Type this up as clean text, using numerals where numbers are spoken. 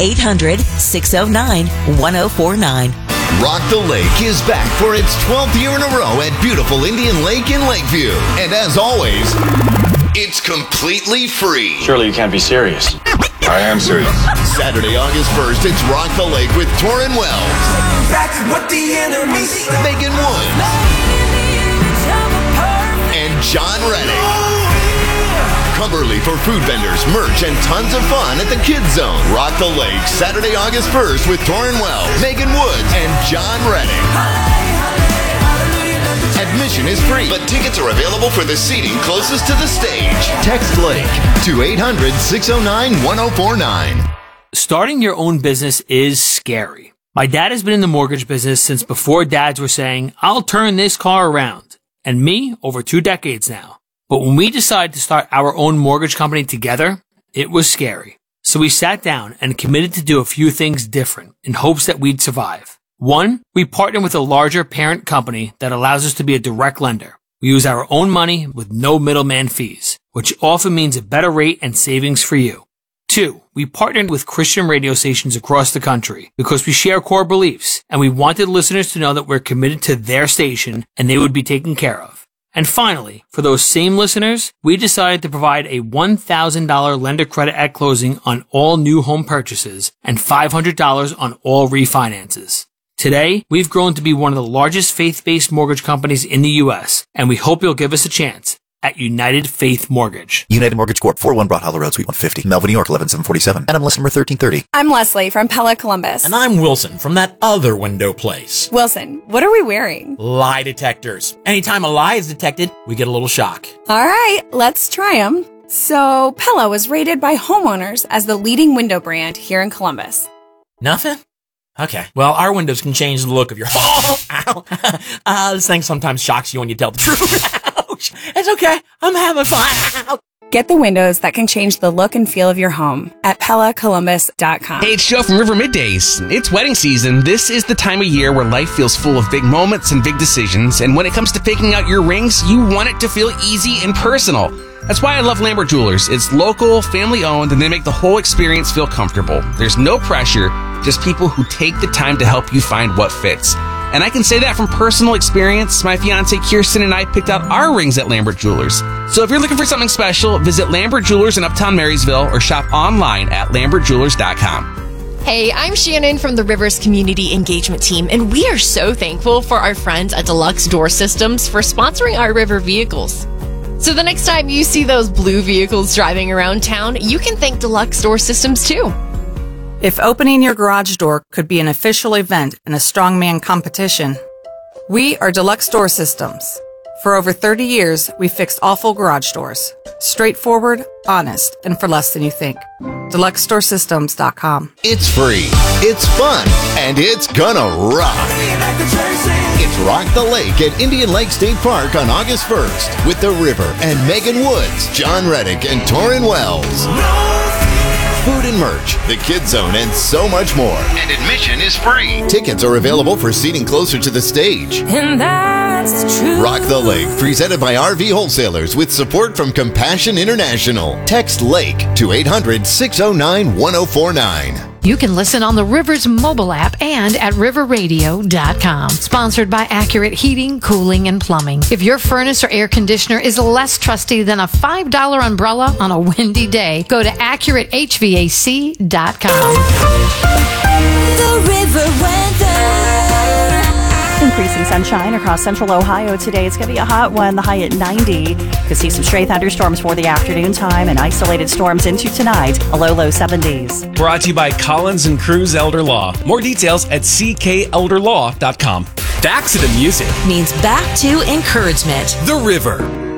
800-609-1049. Rock the Lake is back for its 12th year in a row at beautiful Indian Lake in Lakeview. And as always, it's completely free. Surely you can't be serious. I am serious. Saturday, August 1st, it's Rock the Lake with Torrin Wells, Megan Woods, and John Reddick. Cumberly for food vendors, merch, and tons of fun at the Kids Zone. Rock the Lake, Saturday, August 1st with Torrin Wells, Megan Woods, and John Reddick. Admission is free, but tickets are available for the seating closest to the stage. Text Lake to 800-609-1049. Starting your own business is scary. My dad has been in the mortgage business since before dads were saying, I'll turn this car around. And me, over 2 decades now. But when we decided to start our own mortgage company together, it was scary. So we sat down and committed to do a few things different in hopes that we'd survive. 1, we partnered with a larger parent company that allows us to be a direct lender. We use our own money with no middleman fees, which often means a better rate and savings for you. 2, we partnered with Christian radio stations across the country because we share core beliefs and we wanted listeners to know that we're committed to their station and they would be taken care of. And finally, for those same listeners, we decided to provide a $1,000 lender credit at closing on all new home purchases and $500 on all refinances. Today, we've grown to be one of the largest faith-based mortgage companies in the U.S., and we hope you'll give us a chance at United Faith Mortgage. United Mortgage Corp. 401 Broad Hollow Road, Suite 150, Melville, New York, 11747. And I'm listed number 1330. I'm Leslie from Pella Columbus. And I'm Wilson from that other window place. Wilson, what are we wearing? Lie detectors. Anytime a lie is detected, we get a little shock. All right, let's try them. So, Pella was rated by homeowners as the leading window brand here in Columbus. Nothing? Okay. Well, our windows can change the look of your home. Ow. This thing sometimes shocks you when you tell the truth. Ouch. It's okay. I'm having fun. Get the windows that can change the look and feel of your home at PellaColumbus.com. Hey, it's Joe from River Middays. It's wedding season. This is the time of year where life feels full of big moments and big decisions. And when it comes to picking out your rings, you want it to feel easy and personal. That's why I love Lambert Jewelers. It's local, family-owned, and they make the whole experience feel comfortable. There's no pressure, just people who take the time to help you find what fits. And I can say that from personal experience. My fiance Kirsten and I picked out our rings at Lambert Jewelers. So if you're looking for something special, visit Lambert Jewelers in Uptown Marysville or shop online at lambertjewelers.com. Hey, I'm Shannon from the Rivers Community Engagement Team, and we are so thankful for our friends at Deluxe Door Systems for sponsoring our river vehicles. So the next time you see those blue vehicles driving around town, you can thank Deluxe Door Systems too. If opening your garage door could be an official event in a strongman competition, we are Deluxe Door Systems. For over 30 years, we fixed awful garage doors. Straightforward, honest, and for less than you think. DeluxeDoorSystems.com. It's free, it's fun, and it's gonna rock. It's Rock the Lake at Indian Lake State Park on August 1st with The River and Megan Woods, John Reddick, and Torrin Wells. Food and merch, the Kids Zone, and so much more. And admission is free. Tickets are available for seating closer to the stage. And that's true. Rock the Lake, presented by RV Wholesalers with support from Compassion International. Text LAKE to 800-609-1049. You can listen on the Rivers mobile app and at riverradio.com. Sponsored by Accurate Heating, Cooling, and Plumbing. If your furnace or air conditioner is less trusty than a $5 umbrella on a windy day, go to AccurateHVAC.com. The River weather. Increasing sunshine across central Ohio today. It's going to be a hot one, the high at 90. Could see some stray thunderstorms for the afternoon time and isolated storms into tonight, a low 70s. Brought to you by Collins and Cruz Elder Law. More details at ckelderlaw.com. Back to the music. Means back to encouragement. The River.